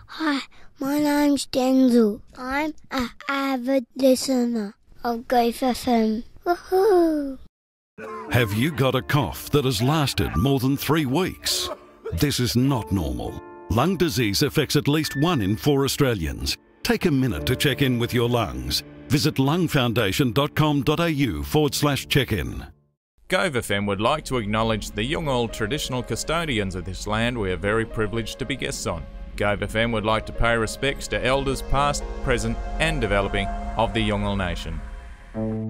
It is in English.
Hi, my name's Denzel. I'm an avid listener of Grove FM. Woohoo! Have you got a cough that has lasted more than 3 weeks? This is not normal. Lung disease affects at least 1 in 4 Australians. Take a minute to check in with your lungs. Visit lungfoundation.com.au/check-in. Gove FM would like to acknowledge the Yolngu traditional custodians of this land we are very privileged to be guests on. Gove FM would like to pay respects to elders past, present and developing of the Yolngu Nation.